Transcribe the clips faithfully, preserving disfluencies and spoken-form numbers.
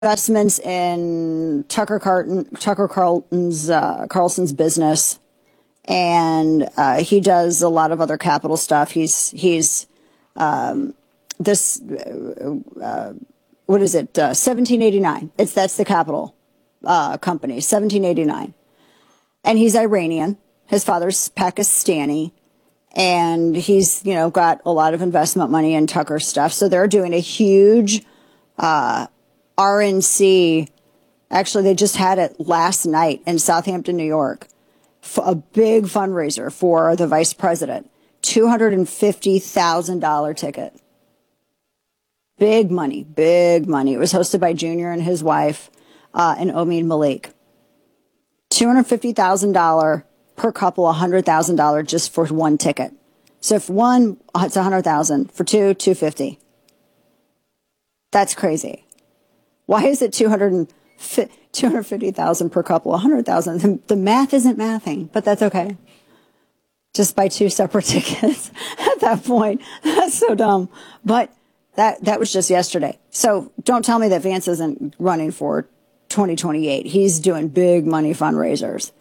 investments in Tucker Carlton, Tucker Carlton's uh, Carlson's business, and uh, he does a lot of other capital stuff. He's he's um, this uh, what is it? Uh, seventeen eighty-nine. It's that's the capital uh, company. seventeen eighty-nine, and he's Iranian. His father's Pakistani. And he's, you know, got a lot of investment money in Tucker stuff. So they're doing a huge uh, R N C. Actually, they just had it last night in Southampton, New York. A big fundraiser for the vice president. two hundred fifty thousand dollars ticket. Big money, big money. It was hosted by Junior and his wife uh, and Omid Malik. two hundred fifty thousand dollars per couple, one hundred thousand dollars just for one ticket. So if one, it's one hundred thousand dollars. For two, two hundred fifty thousand dollars. That's crazy. Why is it two hundred fifty thousand dollars per couple, one hundred thousand dollars? The, the math isn't mathing, but that's okay. Just buy two separate tickets at that point. That's so dumb. But that, that was just yesterday. So don't tell me that Vance isn't running for twenty twenty-eight. He's doing big money fundraisers.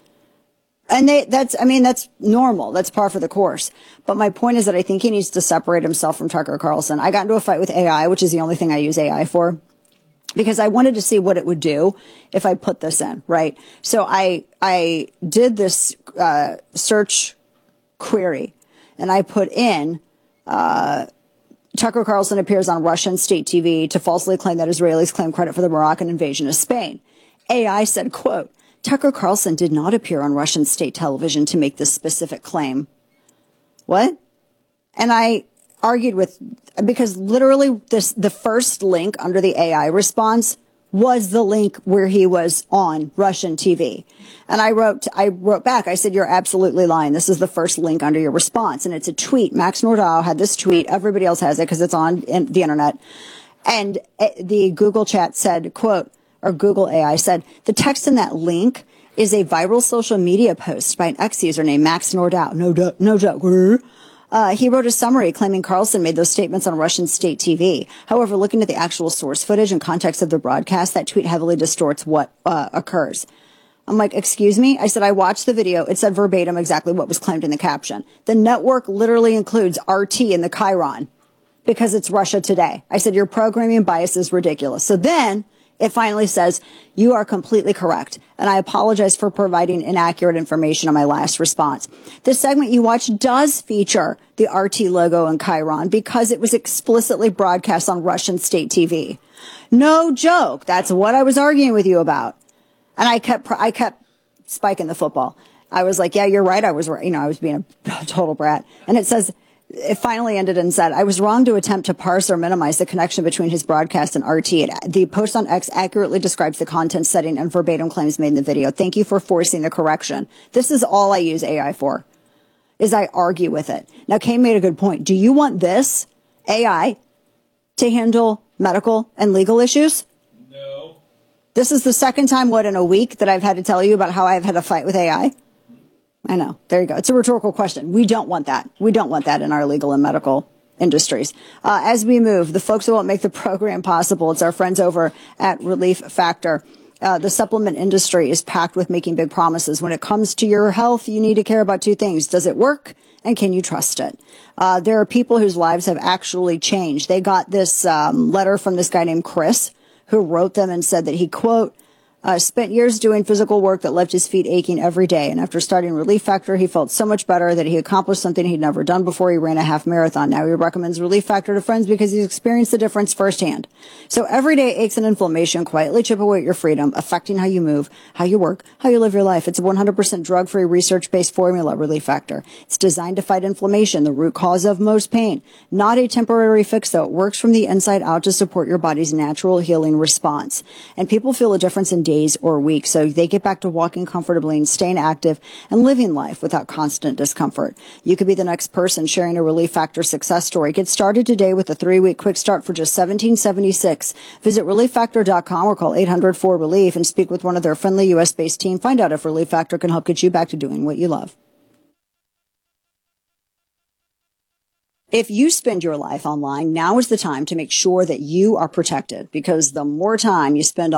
And they, that's, I mean, that's normal. That's par for the course. But my point is that I think he needs to separate himself from Tucker Carlson. I got into a fight with A I, which is the only thing I use A I for, because I wanted to see what it would do if I put this in, right? So I, I did this, uh, search query, and I put in, uh, Tucker Carlson appears on Russian state T V to falsely claim that Israelis claim credit for the Moroccan invasion of Spain. A I said, quote, Tucker Carlson did not appear on Russian state television to make this specific claim. What? And I argued with, because literally this, the first link under the A I response was the link where he was on Russian T V. And I wrote, I wrote back, I said, you're absolutely lying. This is the first link under your response. And it's a tweet. Max Nordau had this tweet. Everybody else has it because it's on in the internet. And the Google chat said, quote, or Google A I said, the text in that link is a viral social media post by an ex-user named Max Nordau. No doubt, no joke. Uh, he wrote a summary claiming Carlson made those statements on Russian state T V. However, looking at the actual source footage and context of the broadcast, that tweet heavily distorts what uh, occurs. I'm like, excuse me? I said, I watched the video. It said verbatim exactly what was claimed in the caption. The network literally includes R T in the Chiron because it's Russia Today. I said, your programming bias is ridiculous. So then it finally says, you are completely correct. And I apologize for providing inaccurate information on my last response. This segment you watched does feature the R T logo and Chiron because it was explicitly broadcast on Russian state T V. No joke. That's what I was arguing with you about. And I kept, I kept spiking the football. I was like, yeah, you're right. I was, you know, I was being a total brat. And it says, it finally ended and said, I was wrong to attempt to parse or minimize the connection between his broadcast and R T. It, the post on X accurately describes the content setting and verbatim claims made in the video. Thank you for forcing the correction. This is all I use A I for, is I argue with it. Now, Kane made a good point. Do you want this A I to handle medical and legal issues? No. This is the second time, what, in a week that I've had to tell you about how I've had a fight with A I? I know. There you go. It's a rhetorical question. We don't want that. We don't want that in our legal and medical industries. Uh, as we move, the folks who won't make the program possible, it's our friends over at Relief Factor. Uh, the supplement industry is packed with making big promises. When it comes to your health, you need to care about two things. Does it work? And can you trust it? Uh, there are people whose lives have actually changed. They got this um, letter from this guy named Chris, who wrote them and said that he, quote, Uh, spent years doing physical work that left his feet aching every day. And after starting Relief Factor, he felt so much better that he accomplished something he'd never done before. He ran a half marathon. Now he recommends Relief Factor to friends because he's experienced the difference firsthand. So everyday aches and inflammation quietly chip away at your freedom, affecting how you move, how you work, how you live your life. It's a one hundred percent drug-free, research-based formula, Relief Factor. It's designed to fight inflammation, the root cause of most pain. Not a temporary fix, though. It works from the inside out to support your body's natural healing response. And people feel a difference in days or weeks, so they get back to walking comfortably and staying active and living life without constant discomfort. You could be the next person sharing a Relief Factor success story. Get started today with a three-week quick start for just seventeen seventy-six. Visit relief factor dot com or call eight hundred four relief and speak with one of their friendly U S-based team. Find out if Relief Factor can help get you back to doing what you love. If you spend your life online, now is the time to make sure that you are protected, because the more time you spend